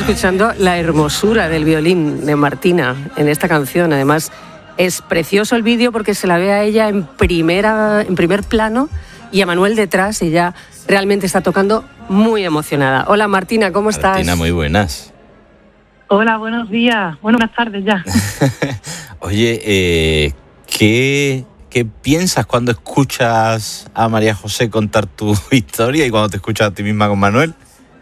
escuchando la hermosura del violín de Martina en esta canción. Además, es precioso el vídeo porque se la ve a ella en primer plano y a Manuel detrás. Ella realmente está tocando muy emocionada. Hola Martina, ¿cómo estás? Martina, muy buenas. Hola, buenos días. Bueno, buenas tardes ya. Oye, ¿qué piensas cuando escuchas a María José contar tu historia y cuando te escuchas a ti misma con Manuel?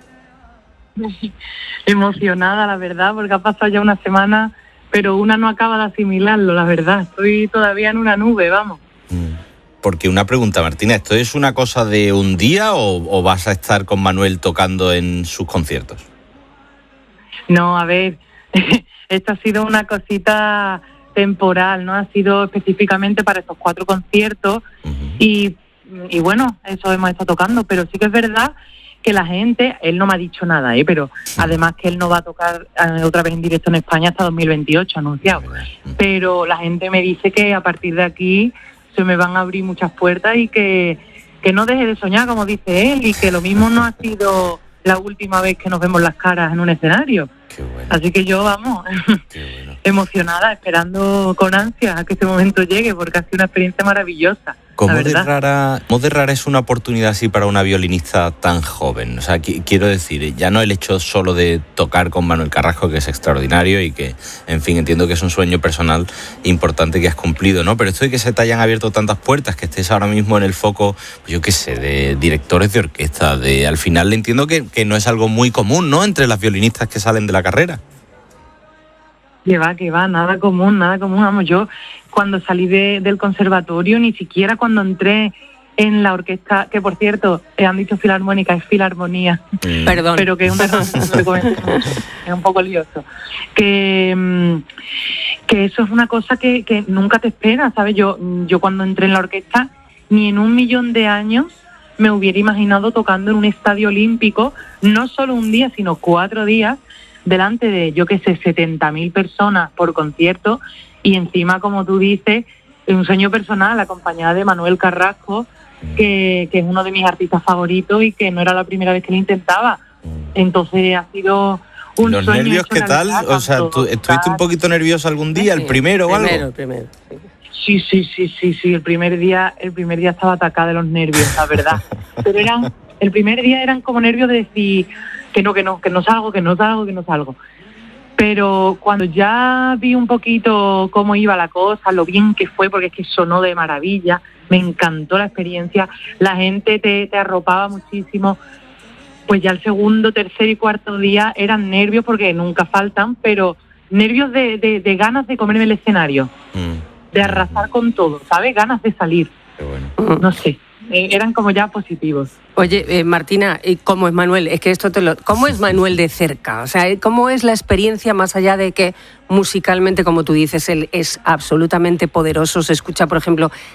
Emocionada, la verdad, porque ha pasado ya una semana, pero una no acaba de asimilarlo, la verdad. Estoy todavía en una nube, vamos. Porque una pregunta, Martina, ¿esto es una cosa de un día o vas a estar con Manuel tocando en sus conciertos? No, a ver, esto ha sido una cosita temporal, ¿no? Ha sido específicamente para estos 4 conciertos y bueno, eso hemos estado tocando, pero sí que es verdad que la gente, él no me ha dicho nada, pero además que él no va a tocar otra vez en directo en España hasta 2028, anunciado. Pero la gente me dice que a partir de aquí se me van a abrir muchas puertas y que no deje de soñar, como dice él, y que lo mismo no ha sido la última vez que nos vemos las caras en un escenario. Qué bueno. Así que yo, vamos, emocionada, esperando con ansia a que ese momento llegue, porque ha sido una experiencia maravillosa. ¿Cómo de rara es una oportunidad así para una violinista tan joven? O sea, quiero decir, ya no el hecho solo de tocar con Manuel Carrasco, que es extraordinario y que, en fin, entiendo que es un sueño personal importante que has cumplido, ¿no? Pero esto de que se te hayan abierto tantas puertas, que estés ahora mismo en el foco, pues yo qué sé, de directores de orquesta, al final entiendo que no es algo muy común, ¿no?, entre las violinistas que salen de la carrera. Que va, nada común, vamos, yo cuando salí del conservatorio, ni siquiera cuando entré en la orquesta, que por cierto, han dicho filarmónica, es filarmonía. Perdón. Pero que es un poco lioso. Que eso es una cosa que nunca te esperas, ¿sabes? Yo cuando entré en la orquesta, ni en 1.000.000 de años me hubiera imaginado tocando en un estadio olímpico, no solo un día, sino 4 días, delante de, yo qué sé, 70.000 personas por concierto, y encima, como tú dices, un sueño personal acompañada de Manuel Carrasco, que es uno de mis artistas favoritos y que no era la primera vez que lo intentaba. Entonces ha sido un ¿Los sueño nervios qué tal? O sea, ¿tú estuviste un poquito nerviosa algún día, el primero o algo? El primero. Sí, el primer día estaba atacada de los nervios, la verdad. Pero el primer día eran como nervios de decir que no salgo. Pero cuando ya vi un poquito cómo iba la cosa, lo bien que fue, porque es que sonó de maravilla, me encantó la experiencia, la gente te arropaba muchísimo, pues ya el segundo, tercer y cuarto día eran nervios, porque nunca faltan, pero nervios de ganas de comerme el escenario, de arrasar con todo, ¿sabes? Ganas de salir. Qué bueno. No sé, eran como ya positivos. Oye, Martina, ¿cómo es Manuel? Es que ¿cómo es Manuel de cerca? O sea, ¿cómo es la experiencia más allá de que musicalmente, como tú dices, él es absolutamente poderoso? Se escucha, por ejemplo,